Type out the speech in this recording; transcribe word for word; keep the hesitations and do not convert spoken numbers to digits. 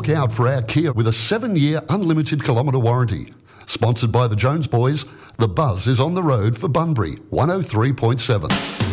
Look out for our Kia with a seven-year unlimited kilometre warranty. Sponsored by the Jones Boys, The Buzz is on the road for Bunbury, one oh three point seven.